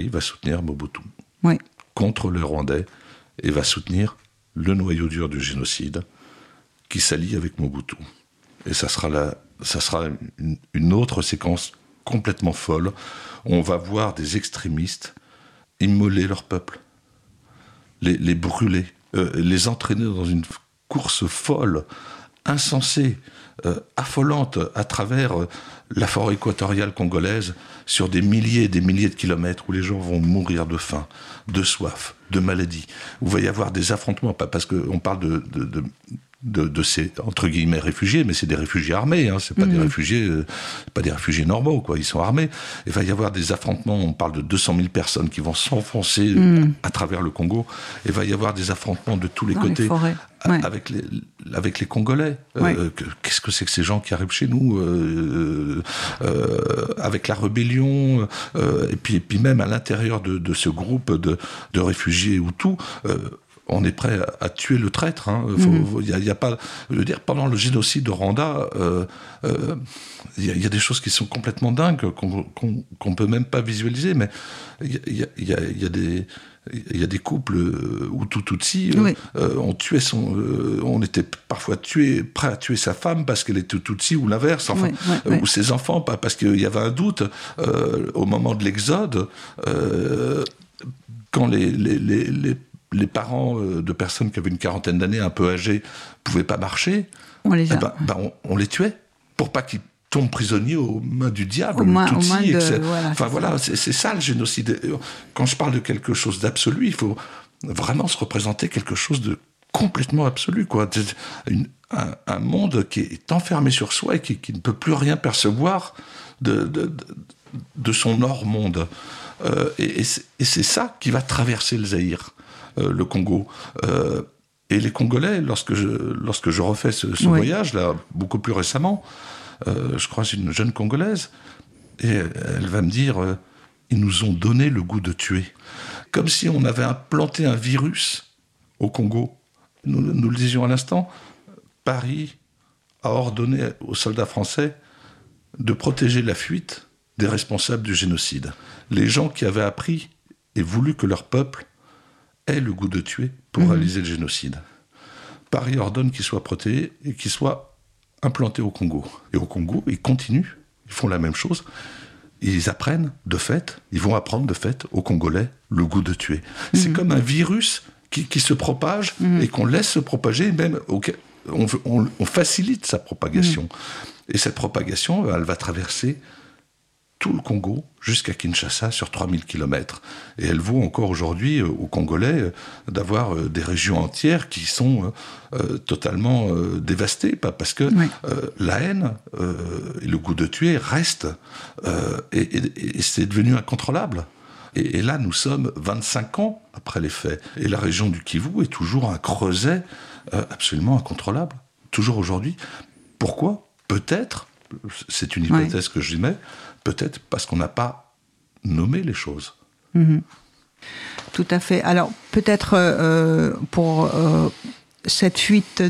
Il va soutenir Mobutu Oui. contre les Rwandais et va soutenir le noyau dur du génocide qui s'allie avec Mobutu. Et ça sera une autre séquence complètement folle. On va voir des extrémistes immoler leur peuple, les brûler, les entraîner dans une course folle, insensée, affolante à travers la forêt équatoriale congolaise sur des milliers et des milliers de kilomètres où les gens vont mourir de faim, de soif, de maladie. Où il va y avoir des affrontements, pas parce qu'on parle de ces, entre guillemets, réfugiés, mais c'est des réfugiés armés, hein, c'est pas des réfugiés normaux, quoi, ils sont armés. Il va y avoir des affrontements, on parle de 200 000 personnes qui vont s'enfoncer à travers le Congo. Il va y avoir des affrontements de tous les côtés. Avec les Congolais. Qu'est-ce que c'est que ces gens qui arrivent chez nous avec la rébellion et puis même à l'intérieur de ce groupe de réfugiés Hutus, on est prêt à tuer le traître. Y a pas, je veux dire, pendant le génocide au Rwanda, y a des choses qui sont complètement dingues qu'on peut même pas visualiser, mais il y a des couples Hutu-Tutsi, on était parfois prêt à tuer sa femme parce qu'elle était Tutsi ou l'inverse, ou ses enfants parce qu'il y avait un doute au moment de l'exode, quand les parents de personnes qui avaient une quarantaine d'années, un peu âgées, pouvaient pas marcher, on les tuait pour pas qu'ils tombent prisonniers aux mains du diable, c'est ça le génocide. Quand je parle de quelque chose d'absolu, il faut vraiment se représenter quelque chose de complètement absolu, quoi. Un monde qui est enfermé sur soi et qui ne peut plus rien percevoir de son hors-monde. Et c'est ça qui va traverser le Zaïre, le Congo. Et les Congolais, lorsque je refais ce voyage, là, beaucoup plus récemment, je croise une jeune Congolaise, et elle va me dire ils nous ont donné le goût de tuer. Comme si on avait implanté un virus au Congo. Nous le disions à l'instant, Paris a ordonné aux soldats français de protéger la fuite des responsables du génocide. Les gens qui avaient appris et voulu que leur peuple ait le goût de tuer pour réaliser le génocide. Paris ordonne qu'ils soient protégés et qu'ils soient implantés au Congo. Et au Congo, ils continuent, ils font la même chose. Ils apprennent de fait, ils vont apprendre de fait aux Congolais le goût de tuer. C'est comme un virus qui se propage et qu'on laisse se propager, même on facilite sa propagation. Et cette propagation, elle va traverser tout le Congo jusqu'à Kinshasa sur 3000 km. Et elle vaut encore aujourd'hui aux Congolais d'avoir des régions entières qui sont totalement dévastées, parce que la haine et le goût de tuer restent et c'est devenu incontrôlable. Et là, nous sommes 25 ans après les faits. Et la région du Kivu est toujours un creuset absolument incontrôlable, toujours aujourd'hui. Pourquoi ? Peut-être, c'est une hypothèse que je mets, peut-être parce qu'on n'a pas nommé les choses. Tout à fait. Alors, peut-être pour cette fuite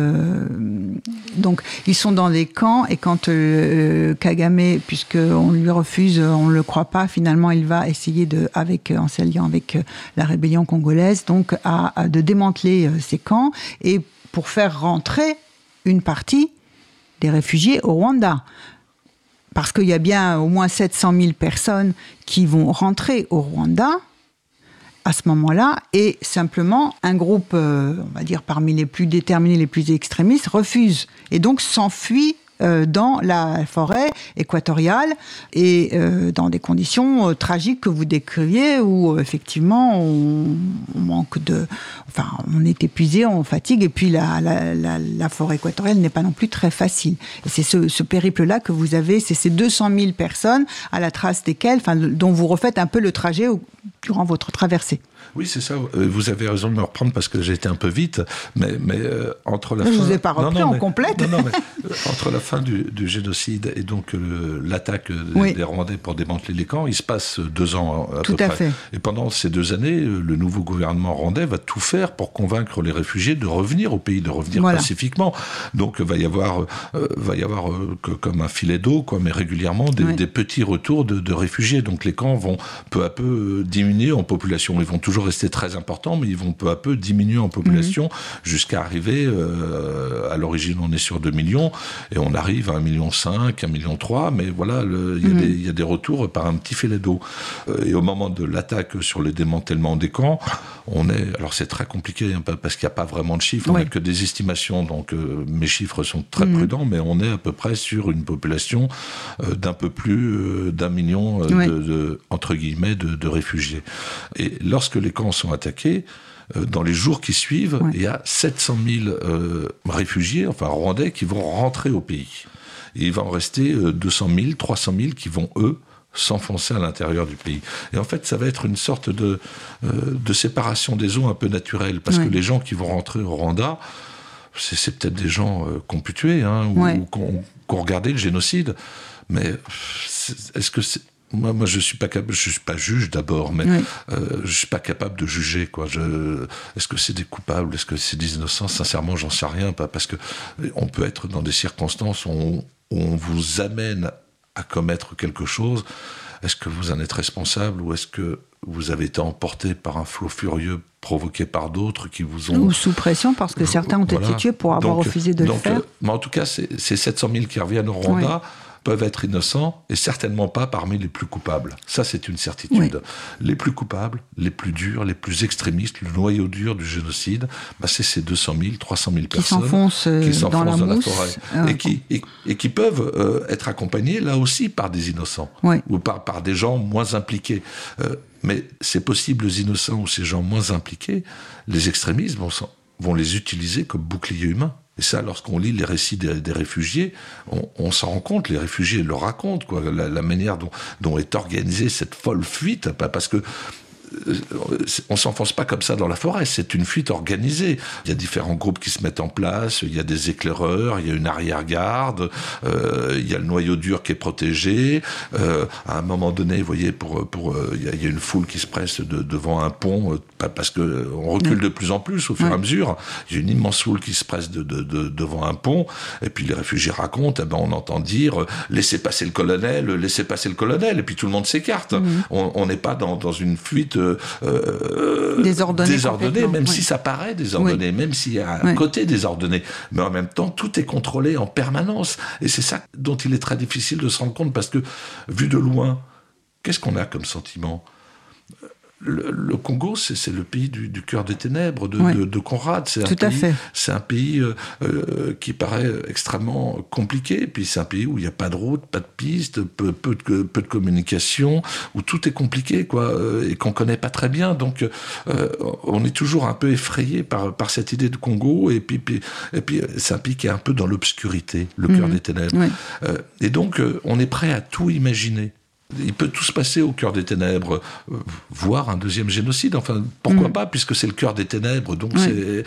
donc, ils sont dans des camps, et quand Kagame, puisqu'on lui refuse, on ne le croit pas, finalement, il va essayer, en s'alliant avec la rébellion congolaise, donc, de démanteler ces camps, et pour faire rentrer une partie des réfugiés au Rwanda. Parce qu'il y a bien au moins 700 000 personnes qui vont rentrer au Rwanda à ce moment-là, et simplement un groupe, on va dire parmi les plus déterminés, les plus extrémistes, refuse et donc s'enfuit dans la forêt équatoriale et dans des conditions tragiques que vous décriviez, où effectivement on manque on est épuisé, on fatigue, et puis la forêt équatoriale n'est pas non plus très facile. Et c'est ce périple-là que vous avez, c'est ces 200 000 personnes à la trace desquelles, dont vous refaites un peu le trajet durant votre traversée. Oui, c'est ça. Vous avez raison de me reprendre parce que j'ai été un peu vite, mais entre la fin... Je vous ai pas repris en complète. Non, mais entre la fin du génocide et donc l'attaque des Rwandais pour démanteler les camps, il se passe 2 ans à peu près. Fait. Et pendant ces 2 années, le nouveau gouvernement rwandais va tout faire pour convaincre les réfugiés de revenir au pays, de revenir pacifiquement. Donc va y avoir comme un filet d'eau, quoi, mais régulièrement des petits retours de réfugiés. Donc les camps vont peu à peu diminuer en population. Ils vont toujours rester très importants, mais ils vont peu à peu diminuer en population jusqu'à arriver, à l'origine on est sur 2 millions, et on arrive à 1,5 million, 1,3 million, mais voilà, il y a des retours par un petit filet d'eau. Et au moment de l'attaque sur le démantèlement des camps, alors c'est très compliqué, hein, parce qu'il n'y a pas vraiment de chiffres, on n'a que des estimations, donc mes chiffres sont très prudents, mais on est à peu près sur une population d'un peu plus d'1 million entre guillemets de réfugiés. Et lorsque les camps sont attaqués, dans les jours qui suivent, il y a 700 000 réfugiés, enfin rwandais, qui vont rentrer au pays. Et il va en rester 200 000, 300 000 qui vont, eux, s'enfoncer à l'intérieur du pays. Et en fait, ça va être une sorte de séparation des eaux un peu naturelle, parce que les gens qui vont rentrer au Rwanda, c'est peut-être des gens qu'on pu tuer, hein, ou qu'on regardé le génocide, mais est-ce que c'est... Moi, je suis pas juge d'abord, mais je suis pas capable de juger, quoi. Est-ce que c'est des coupables, est-ce que c'est des innocents? Sincèrement, j'en sais rien, parce que on peut être dans des circonstances où on vous amène à commettre quelque chose. Est-ce que vous en êtes responsable, ou est-ce que vous avez été emporté par un flot furieux provoqué par d'autres qui vous ont... Ou sous pression, parce que certains ont été tués pour avoir refusé de le faire. Mais en tout cas, ces 700 000 qui reviennent au Rwanda peuvent être innocents, et certainement pas parmi les plus coupables. Ça, c'est une certitude. Les plus coupables, les plus durs, les plus extrémistes, le noyau dur du génocide, c'est ces 200 000, 300 000 personnes qui s'enfoncent dans la forêt, et qui peuvent être accompagnés, là aussi, par des innocents, ou par des gens moins impliqués. Mais ces possibles innocents ou ces gens moins impliqués, les extrémistes vont les utiliser comme bouclier humain. Et ça, lorsqu'on lit les récits des réfugiés, on s'en rend compte, les réfugiés le racontent, quoi, la manière dont est organisée cette folle fuite, parce que on s'enfonce pas comme ça dans la forêt, c'est une fuite organisée. Il y a différents groupes qui se mettent en place, il y a des éclaireurs, il y a une arrière-garde, il y a le noyau dur qui est protégé. À un moment donné, vous voyez, il y a une foule qui se presse devant un pont, parce que on recule de plus en plus au fur et à mesure. Il y a une immense foule qui se presse devant un pont, et puis les réfugiés racontent, on entend dire laissez passer le colonel, et puis tout le monde s'écarte. On n'est pas dans une fuite désordonné, même si ça paraît désordonné, même s'il y a un côté désordonné, mais en même temps tout est contrôlé en permanence, et c'est ça dont il est très difficile de se rendre compte, parce que vu de loin, qu'est-ce qu'on a comme sentiment? Le Congo, c'est le pays du cœur des ténèbres de Conrad. C'est un pays qui paraît extrêmement compliqué. Et puis c'est un pays où il n'y a pas de route, pas de piste, peu de communication, où tout est compliqué, quoi, et qu'on connaît pas très bien. Donc on est toujours un peu effrayé par cette idée de Congo. Et puis c'est un pays qui est un peu dans l'obscurité, le cœur des ténèbres. Et donc on est prêt à tout imaginer. Il peut tout se passer au cœur des ténèbres, voire un deuxième génocide. Enfin, pourquoi pas, puisque c'est le cœur des ténèbres. Donc c'est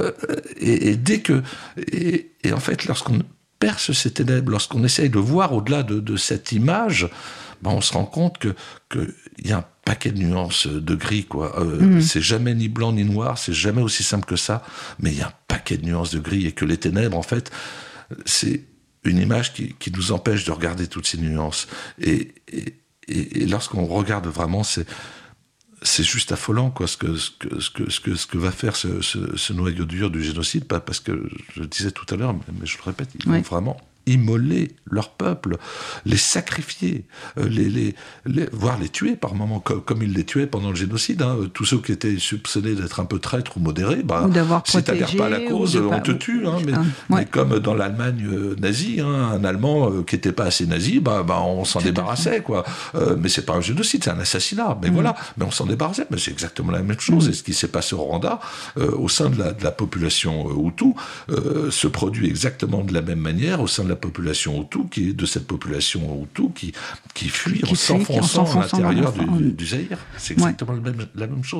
et en fait, lorsqu'on perce ces ténèbres, lorsqu'on essaye de voir au-delà de cette image, on se rend compte que il y a un paquet de nuances de gris, quoi. C'est jamais ni blanc ni noir, c'est jamais aussi simple que ça. Mais il y a un paquet de nuances de gris, et que les ténèbres, en fait, c'est une image qui nous empêche de regarder toutes ces nuances. Et lorsqu'on regarde vraiment, c'est juste affolant, quoi, ce que va faire ce noyau dur du génocide, parce que je le disais tout à l'heure, mais je le répète, ils vont vraiment immoler leur peuple, les sacrifier, voire les tuer par moments, comme ils les tuaient pendant le génocide. Tous ceux qui étaient soupçonnés d'être un peu traîtres ou modérés, si t'adhères pas à la cause, on te tue. Mais comme dans l'Allemagne nazie, un Allemand qui n'était pas assez nazi, on s'en débarrassait, quoi. Mais c'est pas un génocide, c'est un assassinat. Mais voilà, mais on s'en débarrassait. Mais c'est exactement la même chose. Et ce qui s'est passé au Rwanda, au sein de la population Hutu, se produit exactement de la même manière au sein de la population Hutu, de cette population Hutu qui fuit en s'enfonçant à l'intérieur du Zaïre. C'est exactement la même chose.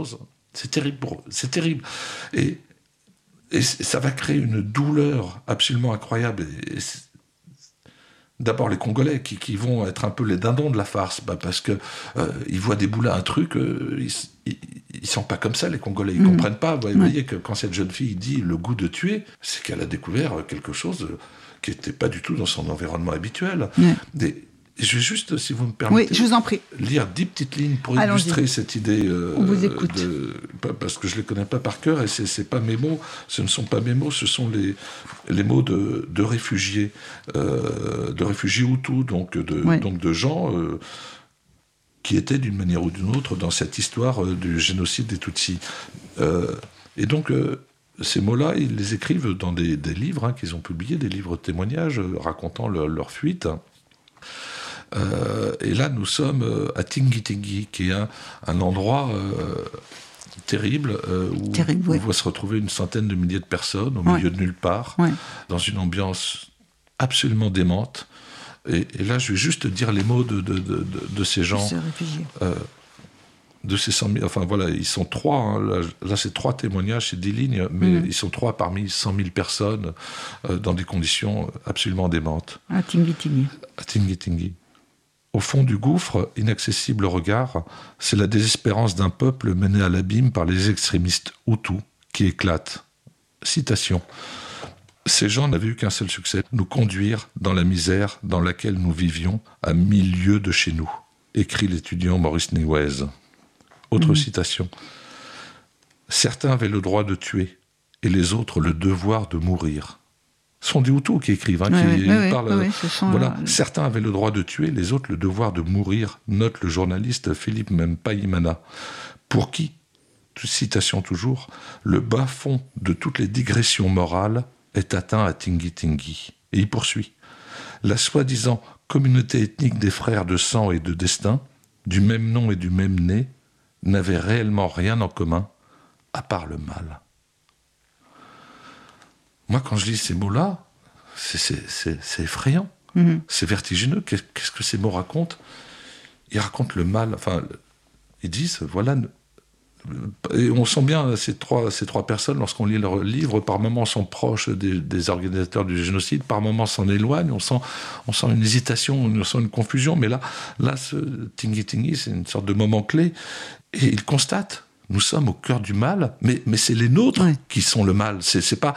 C'est terrible pour eux. C'est terrible. Et ça va créer une douleur absolument incroyable. D'abord les Congolais qui vont être un peu les dindons de la farce, parce que ils voient débouler un truc, ils sont pas comme ça, les Congolais, ils comprennent pas. Vous voyez que quand cette jeune fille dit le goût de tuer, c'est qu'elle a découvert quelque chose qui n'était pas du tout dans son environnement habituel. Je vais juste, si vous me permettez, oui, je vous en prie, lire 10 petites lignes pour illustrer cette idée. On vous écoute. Parce que je les connais pas par cœur et c'est pas mes mots. Ce ne sont pas mes mots, ce sont les mots de réfugiés, Hutus, donc de gens qui étaient d'une manière ou d'une autre dans cette histoire du génocide des Tutsis. Et donc ces mots-là, ils les écrivent dans des livres qu'ils ont publiés, des livres de témoignages racontant leur fuite. Et là, nous sommes à Tingi-Tingi, qui est un endroit terrible où va se retrouver une centaine de milliers de personnes au milieu de nulle part, dans une ambiance absolument démente. Et là, je vais juste dire les mots de ces gens. Ces réfugiés. De ces 100 000, enfin voilà, ils sont 3, hein, là c'est 3 témoignages, c'est 10 lignes, mais ils sont 3 parmi 100 000 personnes dans des conditions absolument démentes. À Tingi-Tingi. À Tingi-Tingi. Au fond du gouffre, inaccessible au regard, c'est la désespérance d'un peuple mené à l'abîme par les extrémistes Hutus qui éclatent. Citation. Ces gens n'avaient eu qu'un seul succès, nous conduire dans la misère dans laquelle nous vivions à 1000 lieues de chez nous, écrit l'étudiant Maurice Niwez. Autre citation. Certains avaient le droit de tuer et les autres le devoir de mourir. Ce sont des Hutus qui écrivent, parlent. Voilà. Certains avaient le droit de tuer, les autres le devoir de mourir, note le journaliste Philippe Mpaimana. Pour qui, citation toujours, le bas fond de toutes les digressions morales est atteint à Tingi-Tingi. Et il poursuit. La soi-disant communauté ethnique des frères de sang et de destin, du même nom et du même nez, n'avait réellement rien en commun, à part le mal. Moi, quand je lis ces mots-là, c'est effrayant. C'est vertigineux. Qu'est-ce que ces mots racontent ? Ils racontent le mal. Enfin, ils disent, voilà... Et on sent bien, ces trois personnes, lorsqu'on lit leur livre, par moments sont proches des organisateurs du génocide, par moments s'en éloignent, on sent une hésitation, on sent une confusion, mais là ce Tingi-Tingi, c'est une sorte de moment clé, et ils constatent, nous sommes au cœur du mal, mais c'est les nôtres qui sont le mal, c'est pas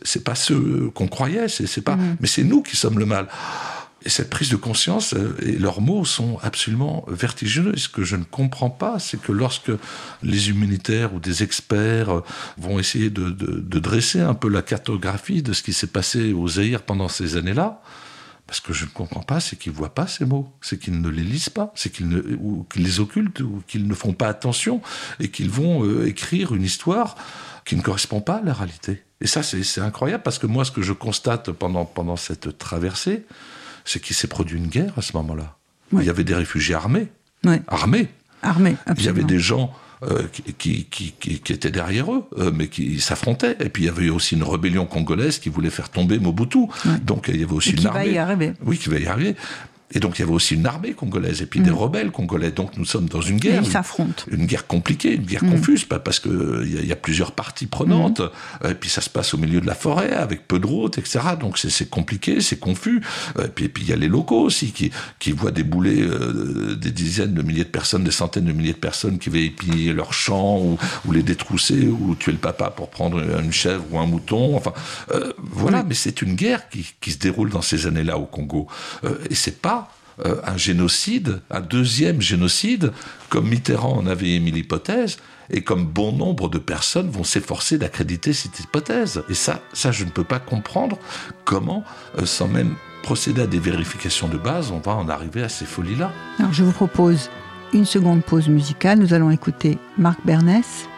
ceux qu'on croyait, c'est pas, mais c'est nous qui sommes le mal. Et cette prise de conscience, et leurs mots sont absolument vertigineux. Et ce que je ne comprends pas, c'est que lorsque les humanitaires ou des experts vont essayer de dresser un peu la cartographie de ce qui s'est passé au Zaïre pendant ces années-là, parce que je ne comprends pas, c'est qu'ils ne voient pas ces mots, c'est qu'ils ne les lisent pas, c'est qu'ils les occultent, ou qu'ils ne font pas attention, et qu'ils vont écrire une histoire qui ne correspond pas à la réalité. Et ça, c'est incroyable, parce que moi, ce que je constate pendant cette traversée, c'est qu'il s'est produit une guerre à ce moment-là. Il y avait des réfugiés armés. Armés, absolument. Il y avait des gens qui étaient derrière eux, mais qui s'affrontaient. Et puis il y avait aussi une rébellion congolaise qui voulait faire tomber Mobutu. Donc il y avait aussi une armée. Qui va y arriver. Oui, qui va y arriver. Et donc il y avait aussi une armée congolaise et puis des rebelles congolais. Donc nous sommes dans une guerre. Et ils s'affrontent. Une guerre compliquée, une guerre confuse, parce qu'il y a plusieurs parties prenantes. Et puis ça se passe au milieu de la forêt, avec peu de routes, etc. Donc c'est compliqué, c'est confus. Et puis il y a les locaux aussi qui voient débouler des dizaines de milliers de personnes, des centaines de milliers de personnes qui veulent piller leurs champs ou les détrousser ou tuer le papa pour prendre une chèvre ou un mouton. Enfin, voilà, mais c'est une guerre qui se déroule dans ces années-là au Congo. Et c'est pas un génocide, un deuxième génocide, comme Mitterrand en avait émis l'hypothèse, et comme bon nombre de personnes vont s'efforcer d'accréditer cette hypothèse. Et ça, je ne peux pas comprendre comment, sans même procéder à des vérifications de base, on va en arriver à ces folies-là. Alors, je vous propose une seconde pause musicale. Nous allons écouter Marc Bernès,